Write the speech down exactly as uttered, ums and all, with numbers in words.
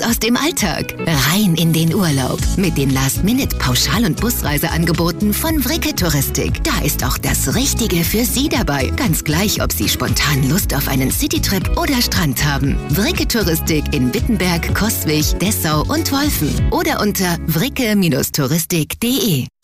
aus dem Alltag. Rein in den Urlaub. Mit den Last-Minute-Pauschal- und Busreiseangeboten von Vricke Touristik. Da ist auch das Richtige für Sie dabei. Ganz gleich, ob Sie spontan Lust auf einen Citytrip oder Strand haben. Vricke Touristik in Wittenberg, Coswig, Dessau und Wolfen. Oder unter vricke Touristik punkt de.